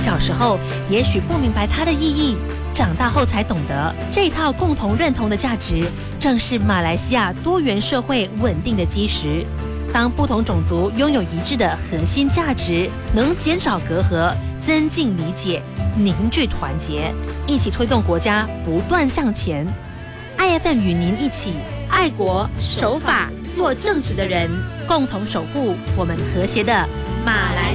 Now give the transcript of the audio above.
小时候也许不明白它的意义，长大后才懂得，这套共同认同的价值，正是马来西亚多元社会稳定的基石。当不同种族拥有一致的核心价值，能减少隔阂，增进理解，凝聚团结，一起推动国家不断向前。IFM 与您一起爱国守法，做正直的人，共同守护我们和谐的马来